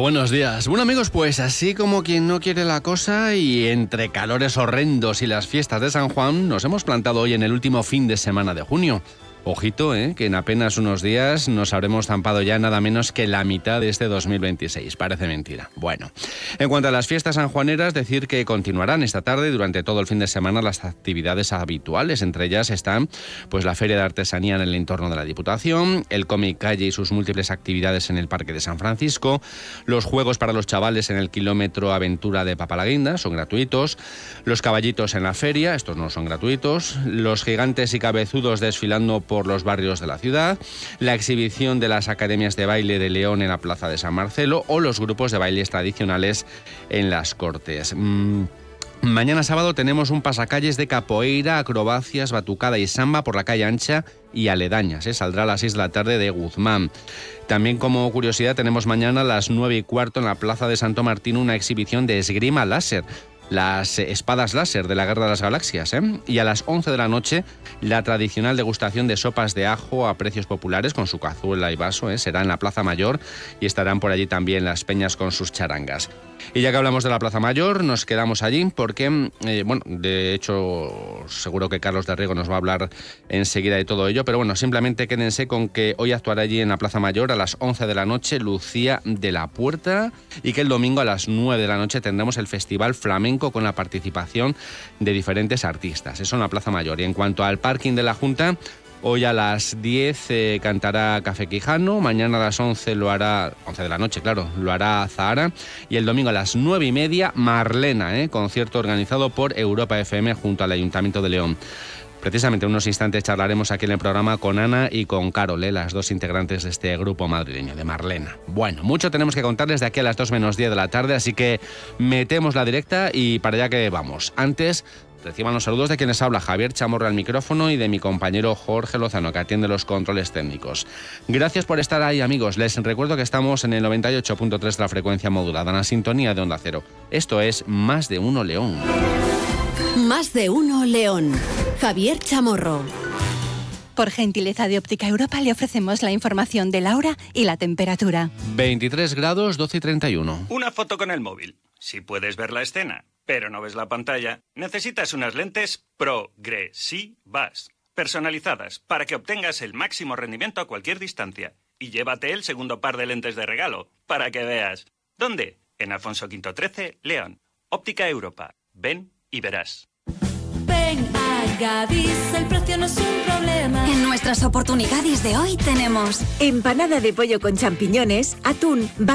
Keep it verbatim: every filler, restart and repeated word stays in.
Buenos días. Bueno, amigos, pues así como quien no quiere la cosa y entre calores horrendos y las fiestas de San Juan, nos hemos plantado hoy en el último fin de semana de junio. Ojito, ¿eh? Que en apenas unos días nos habremos zampado ya nada menos que la mitad de este dos mil veintiséis. Parece mentira. Bueno, en cuanto a las fiestas sanjuaneras, decir que continuarán esta tarde y durante todo el fin de semana las actividades habituales. Entre ellas están pues la Feria de Artesanía en el entorno de la Diputación, el Cómic Calle y sus múltiples actividades en el Parque de San Francisco, los juegos para los chavales en el kilómetro Aventura de Papalaguinda, son gratuitos, los caballitos en la feria, estos no son gratuitos, los gigantes y cabezudos desfilando por los barrios de la ciudad, la exhibición de las academias de baile de León en la Plaza de San Marcelo o los grupos de bailes tradicionales en las Cortes. Mm. Mañana sábado tenemos un pasacalles de capoeira, acrobacias, batucada y samba por la calle Ancha y aledañas. ¿eh? Saldrá a las seis de la tarde de Guzmán. También como curiosidad tenemos mañana a las nueve y cuarto en la Plaza de Santo Martín una exhibición de esgrima láser. Las espadas láser de la Guerra de las Galaxias, ¿eh? Y a las once de la noche, la tradicional degustación de sopas de ajo a precios populares con su cazuela y vaso, ¿eh? Será en la Plaza Mayor y estarán por allí también las peñas con sus charangas. Y ya que hablamos de la Plaza Mayor, nos quedamos allí porque, eh, bueno, de hecho, seguro que Carlos de Riego nos va a hablar enseguida de todo ello, pero bueno, simplemente quédense con que hoy actuará allí en la Plaza Mayor a las once de la noche Lucía de la Puerta y que el domingo a las nueve de la noche tendremos el Festival Flamenco con la participación de diferentes artistas. Eso en la Plaza Mayor. Y en cuanto al parking de la Junta, hoy a las diez eh, cantará Café Quijano, mañana a las once lo hará, once de la noche, claro, lo hará Zahara, y el domingo a las nueve y media Marlena, eh, concierto organizado por Europa F M junto al Ayuntamiento de León. Precisamente en unos instantes charlaremos aquí en el programa con Ana y con Carol, ¿eh? Las dos integrantes de este grupo madrileño, de Marlena. Bueno, mucho tenemos que contarles de aquí a las dos menos diez de la tarde, así que metemos la directa y para allá que vamos. Antes, reciban los saludos de quienes habla Javier Chamorro al micrófono y de mi compañero Jorge Lozano, que atiende los controles técnicos. Gracias por estar ahí, amigos. Les recuerdo que estamos en el noventa y ocho punto tres de la frecuencia modulada, en la sintonía de Onda Cero. Esto es Más de Uno León. Más de Uno León. Javier Chamorro. Por gentileza de Óptica Europa le ofrecemos la información de la hora y la temperatura. veintitrés grados, doce y treinta y uno. Una foto con el móvil. Si puedes ver la escena, pero no ves la pantalla, necesitas unas lentes progresivas, personalizadas, para que obtengas el máximo rendimiento a cualquier distancia. Y llévate el segundo par de lentes de regalo, para que veas. ¿Dónde? En Alfonso Quinto trece, León. Óptica Europa. Ven y verás. Ven a Gadis, el precio no es un problema. En nuestras oportunidades de hoy tenemos empanada de pollo con champiñones, atún,